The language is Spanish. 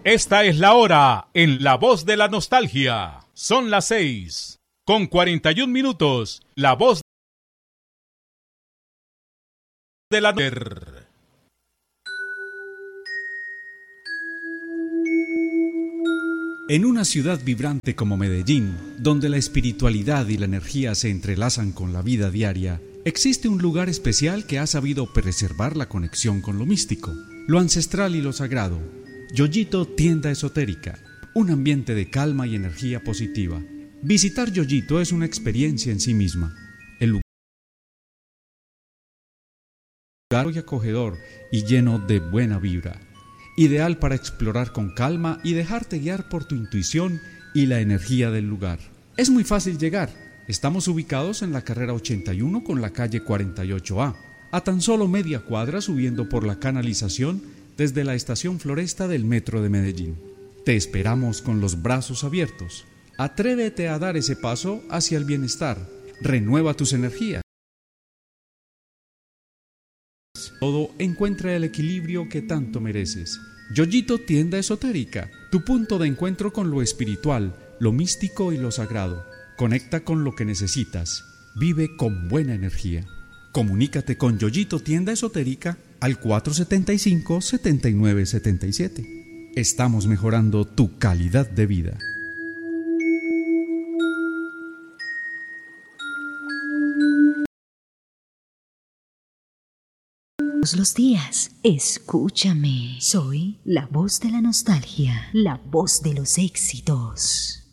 Esta es la hora en La Voz de la Nostalgia. Son las 6:41. La Voz de la Nostalgia. En una ciudad vibrante como Medellín, donde la espiritualidad y la energía se entrelazan con la vida diaria, existe un lugar especial que ha sabido preservar la conexión con lo místico, lo ancestral y lo sagrado. Yoyito Tienda Esotérica, un ambiente de calma y energía positiva. Visitar Yoyito es una experiencia en sí misma. El lugar es acogedor y lleno de buena vibra. Ideal para explorar con calma y dejarte guiar por tu intuición y la energía del lugar. Es muy fácil llegar. Estamos ubicados en la carrera 81 con la calle 48A, a tan solo media cuadra subiendo por la canalización desde la estación Floresta del Metro de Medellín. Te esperamos con los brazos abiertos. Atrévete a dar ese paso hacia el bienestar. Renueva tus energías. Todo encuentra el equilibrio que tanto mereces. Yoyito Tienda Esotérica, tu punto de encuentro con lo espiritual, lo místico y lo sagrado. Conecta con lo que necesitas. Vive con buena energía. Comunícate con Yoyito Tienda Esotérica al 475-7977. Estamos mejorando tu calidad de vida. Todos los días, escúchame. Soy la voz de la nostalgia, la voz de los éxitos.